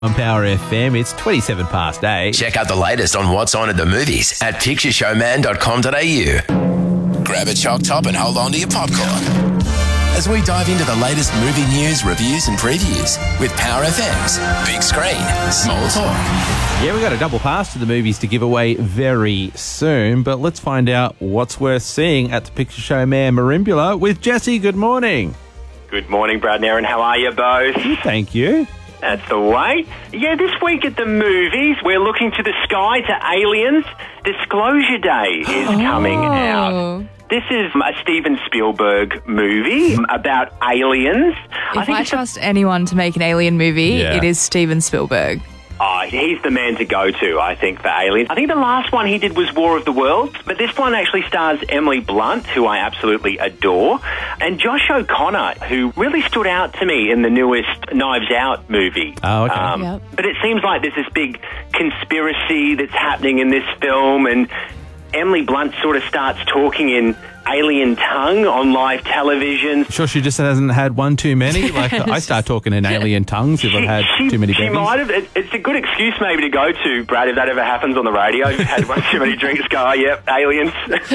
On Power FM, it's 27 past 8. Check out the latest on what's on at the movies at pictureshowman.com.au. Grab a chalk top and hold on to your popcorn as we dive into the latest movie news, reviews and previews with Power FM's Big Screen, Small Talk. Yeah, we've got a double pass to the movies to give away very soon, but let's find out what's worth seeing at the Picture Show Man Merimbula with Jesse. Good morning. Good morning, Brad and Aaron. How are you both? Thank you. That's the way. Yeah, this week at the movies, we're looking to the sky, to aliens. Disclosure Day is coming out. This is a Steven Spielberg movie about aliens. If I trust anyone to make an alien movie, it is Steven Spielberg. Oh, he's the man to go to, I think, for aliens. I think the last one he did was War of the Worlds, but this one actually stars Emily Blunt, who I absolutely adore, and Josh O'Connor, who really stood out to me in the newest Knives Out movie. Oh, okay. But it seems like there's this big conspiracy that's happening in this film, and Emily Blunt sort of starts talking in alien tongue on live television. Sure she just hasn't had one too many? Like, I start talking in alien tongues if I've had too many babies. She might have. It's a good excuse maybe to go to, Brad, if that ever happens on the radio. You've had one too many drinks, go, oh, yep, aliens.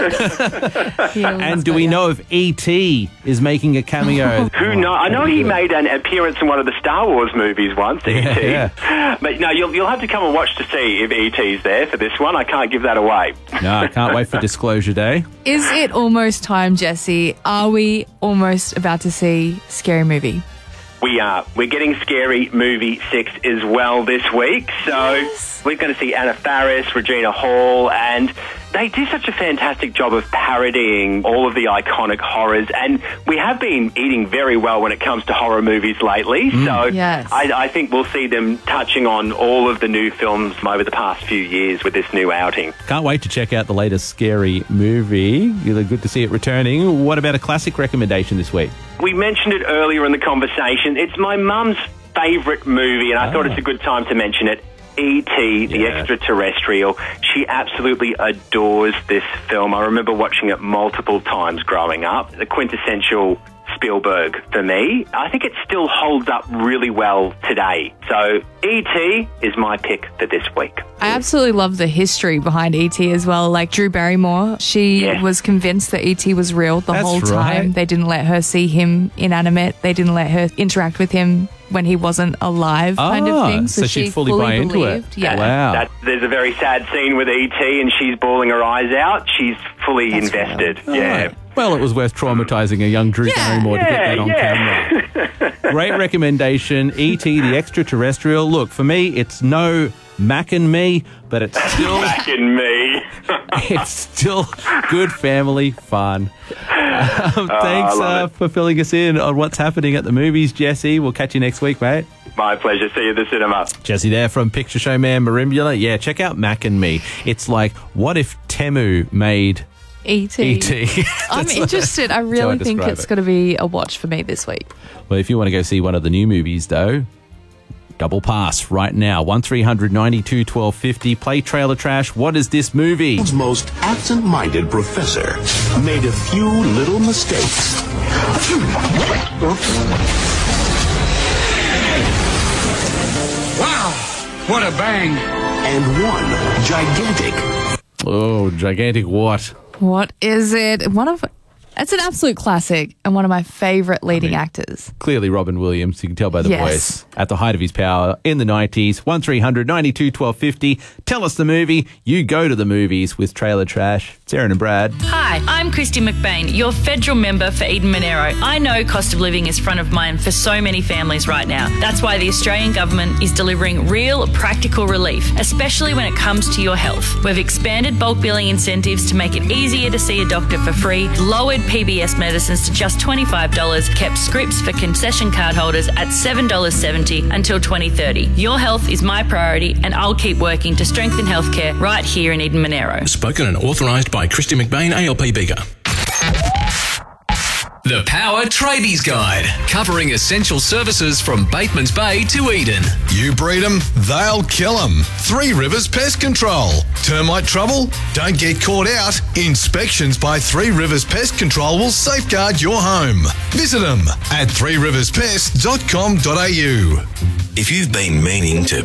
And do we know if E.T. is making a cameo? Who knows? I know he made an appearance in one of the Star Wars movies once, E.T. Yeah. But no, you'll have to come and watch to see if E.T.'s there for this one. I can't give that away. No, I can't wait for Disclosure Day. Is it almost time, Jesse? Are we almost about to see Scary Movie? We are. We're getting Scary Movie 6 as well this week. So we're going to see Anna Faris, Regina Hall, and they do such a fantastic job of parodying all of the iconic horrors. And we have been eating very well when it comes to horror movies lately. So I think we'll see them touching on all of the new films over the past few years with this new outing. Can't wait to check out the latest Scary Movie. Really good to see it returning. What about a classic recommendation this week? We mentioned it earlier in the conversation. It's my mum's favourite movie, and I thought it's a good time to mention it. E.T., the Extraterrestrial. She absolutely adores this film. I remember watching it multiple times growing up. The quintessential Spielberg for me. I think it still holds up really well today. So E.T. is my pick for this week. I absolutely love the history behind E.T. as well. Like Drew Barrymore, she was convinced that E.T. was real the whole time. They didn't let her see him inanimate. They didn't let her interact with him when he wasn't alive, kind of thing. So she fully buy into it. Yeah. Wow. There's a very sad scene with E.T. and she's bawling her eyes out. She's fully invested. Yeah. Well, it was worth traumatising a young Drew Barrymore to get that on camera. Great recommendation. E.T. the Extraterrestrial. Look, for me, it's no Mac and Me, but it's still... Mac and Me. It's still good family fun. Thanks for filling us in on what's happening at the movies, Jesse. We'll catch you next week, mate. My pleasure. See you at the cinema. Jesse there from Picture Show Man Merimbula. Yeah, check out Mac and Me. It's like, what if Temu made... E.T. I'm interested. I really think it's going to be a watch for me this week. Well, if you want to go see one of the new movies, though, double pass right now. 1300 92 1250. Play Trailer Trash. What is this movie? The most absent-minded professor made a few little mistakes. Wow! What a bang! And one gigantic... Oh, gigantic what? What is it? It's an absolute classic and one of my favourite leading actors. Clearly Robin Williams, you can tell by the voice. At the height of his power in the 90s. 1300 92 1250. Tell us the movie. You go to the movies with Trailer Trash. It's Aaron and Brad. Hi, I'm Christy McBain, your federal member for Eden Monero. I know cost of living is front of mind for so many families right now. That's why the Australian government is delivering real, practical relief, especially when it comes to your health. We've expanded bulk billing incentives to make it easier to see a doctor for free, lowered PBS medicines to just $25, kept scripts for concession card holders at $7.70 until 2030. Your health is my priority, and I'll keep working to strengthen healthcare right here in Eden Monero. Spoken and authorised by Christy McBain, ALP Bega. The Power Tradies Guide, covering essential services from Bateman's Bay to Eden. You breed them, they'll kill them. Three Rivers Pest Control. Termite trouble? Don't get caught out. Inspections by Three Rivers Pest Control will safeguard your home. Visit them at threeriverspest.com.au. If you've been meaning to